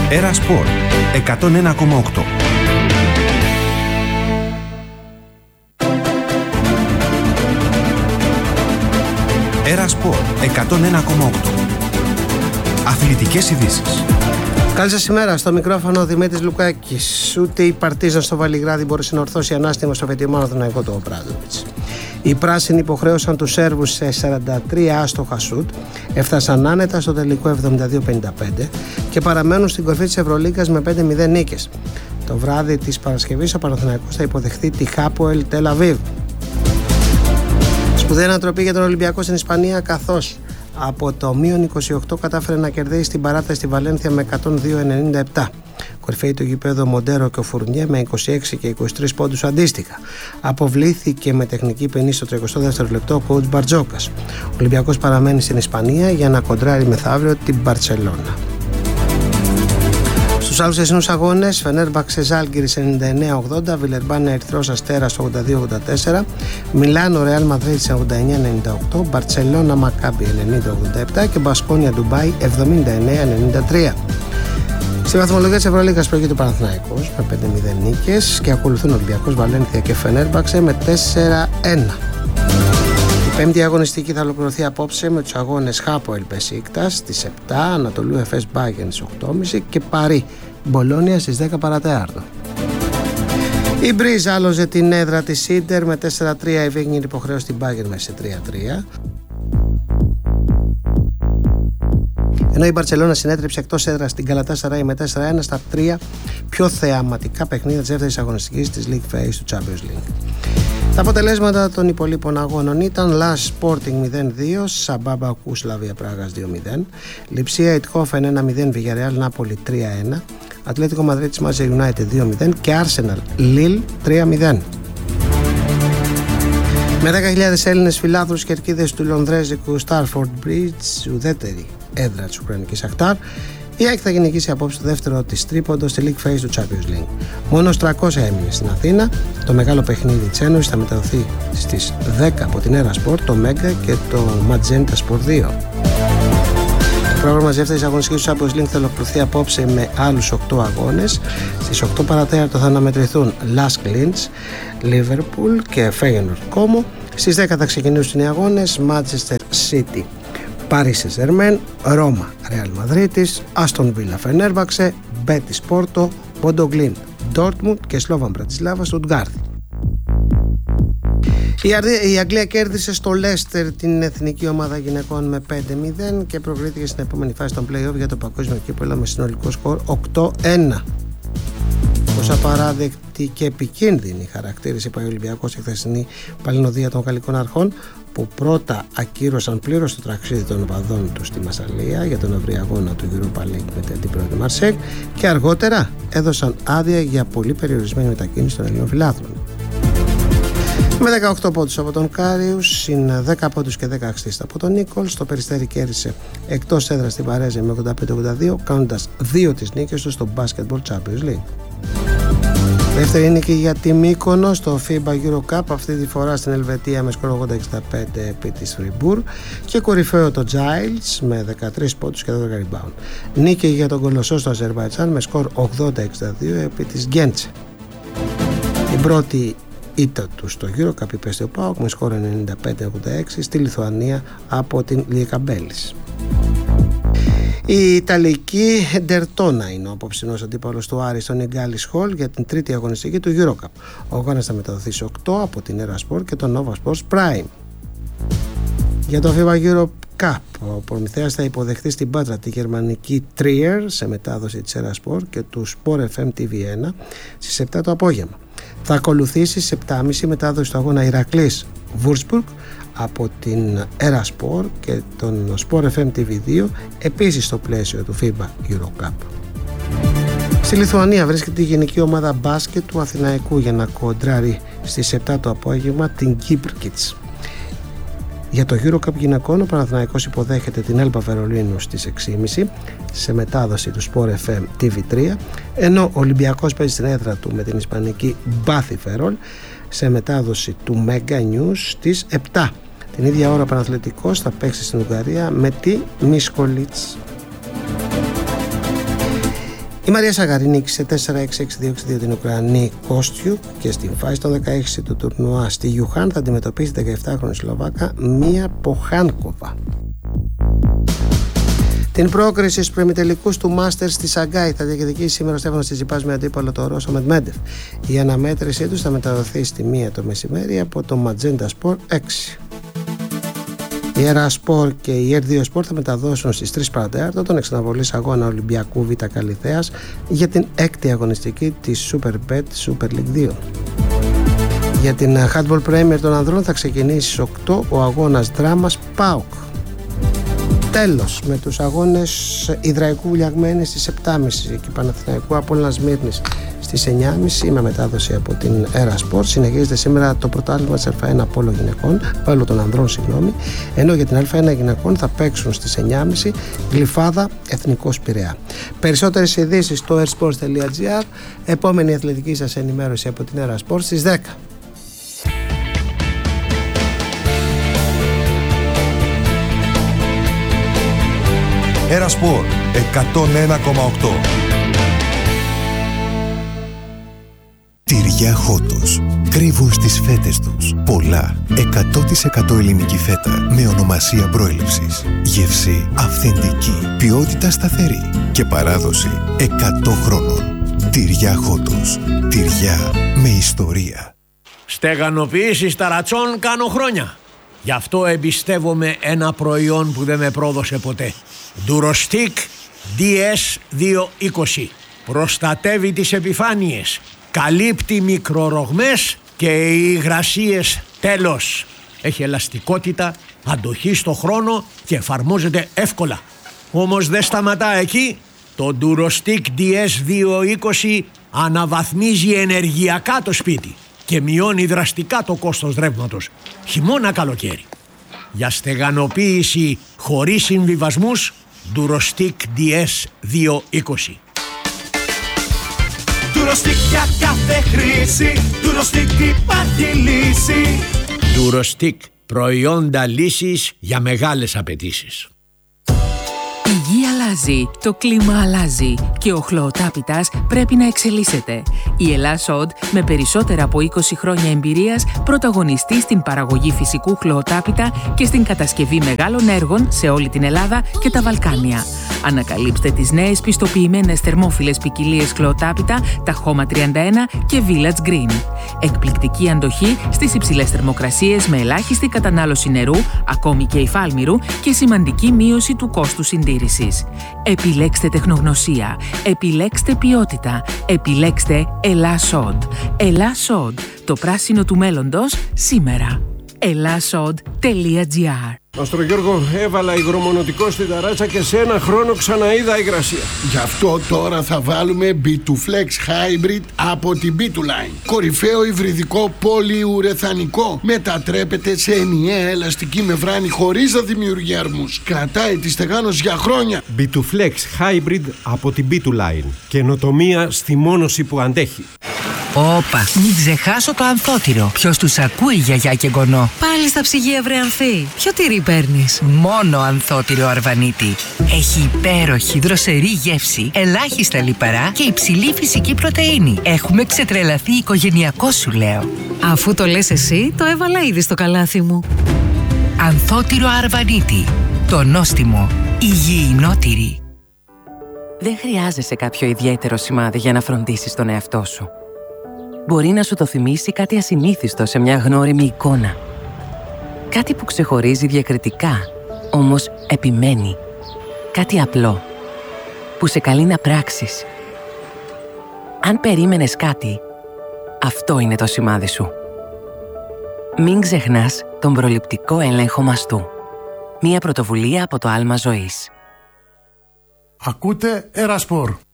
Era Sport 101,8. Era Sport 101,8. Αθλητικές ειδήσεις. Καλή σας ημέρα, στο μικρόφωνο ο Δημήτρης Λουκάκης. Ούτε η Παρτίζαν στο Βελιγράδι μπορούσε να ορθώσει ανάστημα στο φετινό Παναθηναϊκό το Ομπράδοβιτς. Οι πράσινοι υποχρέωσαν τους Σέρβους σε 43 άστοχα σουτ, έφτασαν άνετα στο τελικό 72-55 και παραμένουν στην κορφή της Ευρωλίγκας με 5-0 νίκες. Το βράδυ της Παρασκευής ο Παναθηναϊκός θα υποδεχθεί τη Χάποελ Τελ Αβίβ. Σπουδαία ανατροπή για τον Ολυμπιακό στην Ισπανία, καθώς από το μείον 28 κατάφερε να κερδίσει την παράταση στη Βαλένθια με 102-97. Κορυφαίοι του γηπέδου Μοντέρο και ο Φουρνιέ με 26 και 23 πόντους αντίστοιχα. Αποβλήθηκε με τεχνική ποινή στο 32ο λεπτό ο coach Μπαρτζόκας. Ο Ολυμπιακός παραμένει στην Ισπανία για να κοντράρει μεθαύριο την Μπαρτσελώνα. Στους άλλους εσινούς αγώνες, Φενέρμπαξε Ζάλγκιρις 99-80, Βιλερμπάν Ερυθρός Αστέρας 82-84, Μιλάνο Ρεάλ Μαδρίτης 89-98, Μπαρτσελώνα Μακάμπι 90-87 και Μπασκόνια Ντουμπάι 79-93. Στη βαθμολογία της Ευρωλίγκας προηγείται ο Παναθηναϊκός με 5-0 νίκες και ακολουθούν Ολυμπιακός, Βαλένθια και Φενέρμπαξε με 4-1. Η πέμπτη αγωνιστική θα ολοκληρωθεί απόψε με τους αγώνες Χάποελ Μπεσίκτας στις 7, Ανατολού Εφές Μπάγεν στις 8.30 και Παρί Μπολόνια στις 10 παρατέταρτο. Η Μπρίζ άλωζε την έδρα της Ίντερ με 4-3, η Βίγνιεν υποχρέωσε την Μπάγεν μέσα σε 3-3. Ενώ η Μπαρτσελώνα συνέτρεψε εκτός έδρας στην Γκαλατάσαράι με 4-1 στα 3 πιο θεαματικά παιχνίδια της δεύτερης αγωνιστικής της League Phase του Champions League. Τα αποτελέσματα των υπολείπων αγώνων ήταν Λας Sporting 0-2, Σαμπάμπα Κουσλαβία Πράγας 2-0, Λιψία Ιτχόφεν 1-0, Βιγιαρεάλ Νάπολη 3-1, Ατλέτικο Μαδρίτης Manchester United 2-0 και Arsenal Lille 3-0. Με 10.000 Έλληνες φιλάθλους και κερκίδες του Λονδρέζικου Starford Bridge, ουδέτερη έδρα της Ουκρανικής Αχτάρ, η ΑΕΚ θα γενικήσει απόψε το δεύτερο της τρίποντο στη League Phase του Champions League. Μόνος 300 έμεινε στην Αθήνα. Το μεγάλο παιχνίδι της Ένωσης θα μεταδοθεί στις 10 από την Era Sport, το Mega και το Magenta Sport 2. Το πρόγραμμα της δεύτερης αγωνιστικής του Champions League θα ολοκληρωθεί απόψε με άλλους 8 αγώνες. Στις 8 παρατέταρτο θα αναμετρηθούν Lask Linz, Liverpool και Feyenoord Como. Στις 10 θα ξεκινήσουν οι αγώνες Manchester City, Paris Saint-Germain, Ρώμα Real Μαδρίτης, Άστον Βίλα Φενέρμπαξε, Μπέτις Πόρτο, Μποντογκλίν Ντόρτμουντ και Σλόβαν Μπρατισλάβα Στουτγκάρδη. Η Αγγλία κέρδισε στο Λέστερ την εθνική ομάδα γυναικών με 5-0 και προκρίθηκε στην επόμενη φάση των play-off για το παγκόσμιο κύπελλο με συνολικό σκορ 8-1. Ως απαράδεκτη και επικίνδυνη χαρακτήρισε ο Ολυμπιακός η χθεσινή παλινοδία των γαλλικών αρχών, που πρώτα ακύρωσαν πλήρως το ταξίδι των οπαδών του στη Μασσαλία για τον ευρύ αγώνα του Europa League με την πρώτη Μαρσέκ και αργότερα έδωσαν άδεια για πολύ περιορισμένη μετακίνηση των Ελλήνων φιλάθλων. Με 18 πόντους από τον Κάριους, συν 10 πόντους και 10 αξίστα από τον Νίκολς, το Περιστέρι κέρδισε εκτός έδρας στην Παρέζη με 85-82, κάνοντας 2 τις νίκες του στο Basketball Champions League. Δεύτερη νίκη για τη Μύκονο στο FIBA Euro Cup, αυτή τη φορά στην Ελβετία με σκορ 80-65 επί της Φριμπουρ, και κορυφαίο το Giles με 13 πόντους και 12 rebound. Νίκη για τον Κολοσσό στο Αζερβαϊτζάν με σκορ 80-62 επί της Γκέντσε. Η πρώτη ήττα του στο Euro Cup υπέστη ο ΠΑΟΚ με σκορ 95-86 στη Λιθουανία από την Λιεκαμπέλης. Η Ιταλική Ντερτόνα είναι ο απόψινός αντίπαλος του Άρη στον Ιγκάλις Χολ για την τρίτη αγωνιστική του Euro Cup. Ο αγώνας θα μεταδοθεί σε 8 από την Era Sport και το Nova Sports Prime. Για το FIBA Euro Cup, ο Προμηθέας θα υποδεχθεί στην Πάτρα τη γερμανική Trier σε μετάδοση της Era Sport και του Sport FM TV1 στις 7 το απόγευμα. Θα ακολουθήσει στις 7.30 μετάδοση του αγώνα Ηρακλής Würzburg από την Era Sport και τον Sport FM TV2, επίσης στο πλαίσιο του FIBA Euro Cup. Στη Λιθουανία βρίσκεται η γενική ομάδα μπάσκετ του Αθηναϊκού για να κοντράρει στις 7 το απόγευμα την Κύπρκιτς. Για το Euro Cup γυναικών ο Παναθηναϊκός υποδέχεται την Έλμπα Βερολίνου στις 6.30 σε μετάδοση του Sport FM TV3, ενώ ο Ολυμπιακός παίζει στην έδρα του με την ισπανική Μπάθη Φερόλ σε μετάδοση του Mega News στις 7. Την ίδια ώρα ο Παναθλητικός θα παίξει στην Ουγγαρία με τη Μίσκολιτς. Η Μαρία Σαγαρή νίκησε 4-6-6-2-6-2 την Ουκρανή Κόστιου και στην φάση των 16 του τουρνουά στη Γιουχάν θα αντιμετωπίσει 17χρονη Σλοβάκα Μία Ποχάνκοβα. Την πρόκριση στους προημιτελικούς του Μάστερς στη Σαγκάη θα διεκδικήσει σήμερα ο Στέφανος Τσιτσιπάς με αντίπαλο το Ρώσο Μετμέντεφ. Η αναμέτρησή τους θα μεταδοθεί στη 1 το μεσημέρι από το Magenta Sport 6. Η Έρα Σπορ και η ΕΡ2 Σπορ θα μεταδώσουν στις 3 παρατέταρτο τον εξαναβολής αγώνα Ολυμπιακού Β' Καλιθέας για την 6η αγωνιστική της Superbet Super League 2. Για την Handball Premier των ανδρών θα ξεκινήσει στις 8 ο αγώνας Δράμας ΠΑΟΚ. Τέλος, με τους αγώνες Ιδραϊκού Βουλιαγμένης στις 7.30 και Παναθηναϊκού Απόλλωνας Σμύρνης στις 9.30 με μετάδοση από την Έρα Σπορ. Συνεχίζεται σήμερα το πρωτάθλημα της Α1 Πόλο γυναικών, Πόλο των ανδρών, ενώ για την Α1 γυναικών θα παίξουν στις 9.30 Γλυφάδα Εθνικός Πειραιά. Περισσότερες ειδήσεις στο airsports.gr. Επόμενη αθλητική σας ενημέρωση από την Έρα Σπορ στις 10. Έρα Σπορ 101,8. Τυριά Χότος. Κρύβουν στις φέτες τους πολλά 100% ελληνική φέτα με ονομασία προέλευσης. Γεύση αυθεντική, ποιότητα σταθερή και παράδοση 100 χρόνων. Τυριά Χότος. Τυριά με ιστορία. Στεγανοποιήσεις ταρατσών κάνω χρόνια. Γι' αυτό εμπιστεύομαι ένα προϊόν που δεν με πρόδωσε ποτέ. Durostic DS220. Προστατεύει τις επιφάνειες, καλύπτει μικρορογμές και υγρασίες τέλος. Έχει ελαστικότητα, αντοχή στο χρόνο και εφαρμόζεται εύκολα. Όμως δεν σταματά εκεί. Το Durostic DS220 αναβαθμίζει ενεργειακά το σπίτι και μειώνει δραστικά το κόστος ρεύματος, χειμώνα καλοκαίρι. Για στεγανοποίηση χωρίς συμβιβασμούς, Durostic DS220. Durostic για κάθε χρήση, Durostic υπάρχει λύση. Durostic, προϊόντα λύσης για μεγάλες απαιτήσεις. Η γη αλλάζει, το κλίμα αλλάζει και ο χλωοτάπητας πρέπει να εξελίσσεται. Η Ελλάς-Οντ, με περισσότερα από 20 χρόνια εμπειρίας, πρωταγωνιστεί στην παραγωγή φυσικού χλωοτάπητα και στην κατασκευή μεγάλων έργων σε όλη την Ελλάδα και τα Βαλκάνια. Ανακαλύψτε τις νέες πιστοποιημένες θερμόφιλες ποικιλίες χλωοτάπητα, τα Χώμα 31 και Village Green. Εκπληκτική αντοχή στις υψηλές θερμοκρασίες με ελάχιστη κατανάλωση νερού, ακόμη και υφάλμηρου, και σημαντική μείωση του κόστου συντήρησης. Επιλέξτε τεχνογνωσία, επιλέξτε ποιότητα, επιλέξτε Ελλάς-Οντ. Ελλάς-Οντ, το πράσινο του μέλλοντος σήμερα. Ελλάς-Οντ.gr. Μαστρο Γιώργο, έβαλα υγρομονωτικό στην ταράτσα και σε ένα χρόνο ξαναείδα υγρασία. Γι' αυτό τώρα θα βάλουμε B2Flex Hybrid από την B2Line. Κορυφαίο υβριδικό πολυουρεθανικό. Μετατρέπεται σε ενιαία ελαστική μεμβράνη χωρίς να δημιουργεί αρμούς. Κρατάει τη στεγάνωση για χρόνια. B2Flex Hybrid από την B2Line. Καινοτομία στη μόνωση που αντέχει. Όπα, μην ξεχάσω το ανθότυρο. Ποιος τους ακούει, γιαγιά και γονό? Πάλι στα ψυγεία, βρε Ανθή. Ποιο τυρί παίρνεις? Μόνο ανθότυρο Αρβανίτη. Έχει υπέροχη δροσερή γεύση, ελάχιστα λιπαρά και υψηλή φυσική πρωτεΐνη. Έχουμε ξετρελαθεί οικογενειακό, σου λέω. Αφού το λες εσύ, το έβαλα ήδη στο καλάθι μου. Ανθότυρο Αρβανίτη. Το νόστιμο. Υγιεινότυρη. Δεν χρειάζεσαι κάποιο ιδιαίτερο σημάδι για να φροντίσεις τον εαυτό σου. Μπορεί να σου το θυμίσει κάτι ασυνήθιστο σε μια γνώριμη εικόνα. Κάτι που ξεχωρίζει διακριτικά, όμως επιμένει. Κάτι απλό, που σε καλεί να πράξεις. Αν περίμενες κάτι, αυτό είναι το σημάδι σου. Μην ξεχνάς τον προληπτικό έλεγχο μαστού. Μια πρωτοβουλία από το Άλμα Ζωής. Ακούτε Έρα Σπορ.